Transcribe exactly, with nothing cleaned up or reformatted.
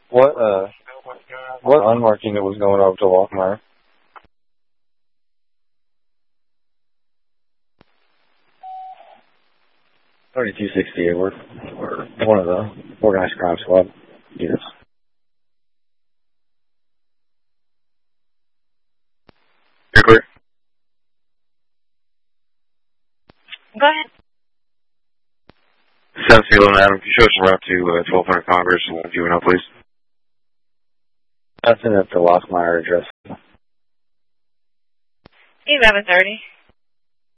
What, uh, what unmarked unit was going over to Lockmeyer? thirty-two sixty-eight, we're, we're one of the organized crime squad units. You're clear. Go ahead. seventeen eleven Adam, can you show us around to uh, twelve hundred Congress and one juvenile, please? That's in at the Lockmeyer address. eleven thirty.